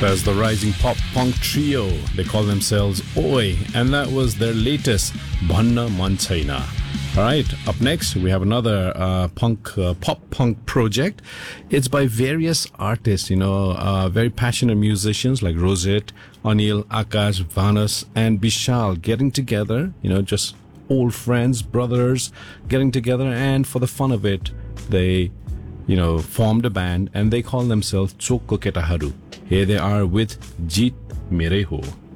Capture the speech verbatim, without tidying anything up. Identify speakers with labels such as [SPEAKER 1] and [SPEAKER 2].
[SPEAKER 1] That's the rising pop punk trio. They call themselves Oi, and that was their latest Bhanna Man Chaina. All right, up next we have another uh, punk uh, pop punk project. It's by various artists, you know, uh, very passionate musicians like Rosette, Anil, Akash, Vanas, and Bishal getting together. You know, just old friends, brothers getting together, and for the fun of it, they, you know, formed a band, and they call themselves Chokko Ketaharu. Here they are with Jeet Mere Ho.